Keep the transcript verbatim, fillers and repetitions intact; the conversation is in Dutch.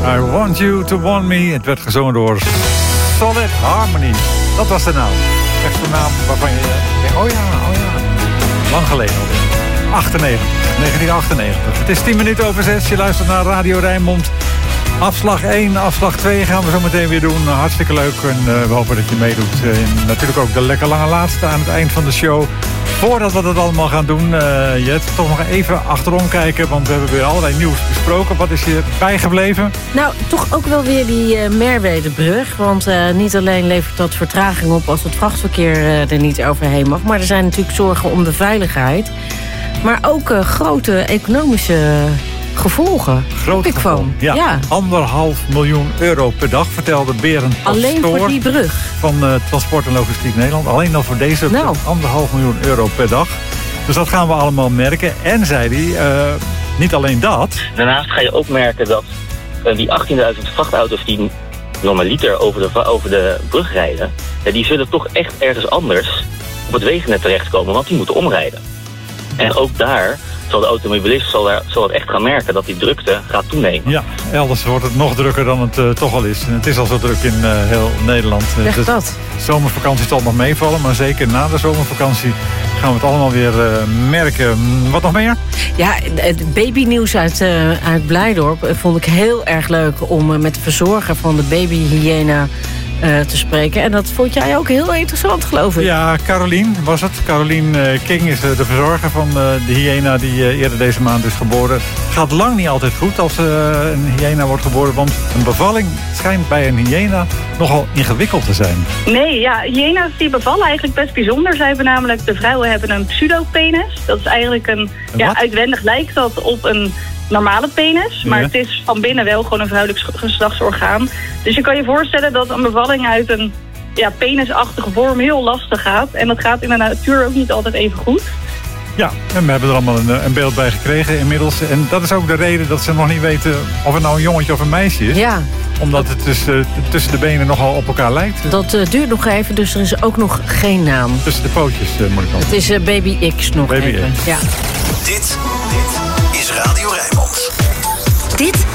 I Want You To Want Me. Het werd gezongen door Solid Harmony. Dat was de naam. Echt de naam waarvan je denkt, oh ja, oh ja. Lang geleden alweer. achtennegentig, negentien achtennegentig. Het is tien minuten over zes. Je luistert naar Radio Rijnmond. Afslag één, afslag twee gaan we zo meteen weer doen. Hartstikke leuk en uh, we hopen dat je meedoet. Uh, natuurlijk ook de lekker lange laatste aan het eind van de show. Voordat we dat allemaal gaan doen, uh, Jet, toch nog even achterom kijken. Want we hebben weer allerlei nieuws besproken. Wat is je bijgebleven? Nou, toch ook wel weer die uh, Merwedebrug. Want uh, niet alleen levert dat vertraging op als het vrachtverkeer uh, er niet overheen mag. Maar er zijn natuurlijk zorgen om de veiligheid. Maar ook uh, grote economische gevolgen. Groot gevolg. Ja. ja. Anderhalf miljoen euro per dag, vertelde Berend Pastoor. Alleen voor die brug. Van uh, Transport en Logistiek Nederland. Alleen al voor deze nou. anderhalf miljoen euro per dag. Dus dat gaan we allemaal merken. En, zei hij, uh, niet alleen dat. Daarnaast ga je ook merken dat uh, die achttienduizend vrachtauto's die normaliter over de, over de brug rijden, uh, die zullen toch echt ergens anders op het wegennet terechtkomen, want die moeten omrijden. En ook daar zal de automobilist zal, daar, zal het echt gaan merken dat die drukte gaat toenemen. Ja, elders wordt het nog drukker dan het uh, toch al is. En het is al zo druk in uh, heel Nederland. Zeg de dat. Zomervakantie zal nog meevallen, maar zeker na de zomervakantie gaan we het allemaal weer uh, merken. Wat nog meer? Ja, het babynieuws uit, uh, uit Blijdorp vond ik heel erg leuk om uh, met de verzorger van de babyhyena Uh, te spreken. En dat vond jij ook heel interessant, geloof ik. Ja, Carolien was het. Carolien uh, King is uh, de verzorger van uh, de hyena die uh, eerder deze maand is geboren. Gaat lang niet altijd goed als uh, een hyena wordt geboren, want een bevalling schijnt bij een hyena nogal ingewikkeld te zijn. Nee, ja, hyena's die bevallen eigenlijk best bijzonder. Zij hebben namelijk, de vrouwen hebben een pseudopenis. Dat is eigenlijk een, ja, uitwendig lijkt dat op een normale penis, maar ja. Het is van binnen wel gewoon een vrouwelijk geslachtsorgaan. Dus je kan je voorstellen dat een bevalling uit een ja, penisachtige vorm heel lastig gaat. En dat gaat in de natuur ook niet altijd even goed. Ja, en we hebben er allemaal een, een beeld bij gekregen inmiddels. En dat is ook de reden dat ze nog niet weten of het nou een jongetje of een meisje is. Ja. Omdat het dus, uh, tussen de benen nogal op elkaar lijkt. Dat uh, duurt nog even, dus er is ook nog geen naam. Tussen de pootjes uh, moet ik al. Het is uh, Baby X nog Baby even. X. Ja. Dit, dit is Radio Rijnmond. Dit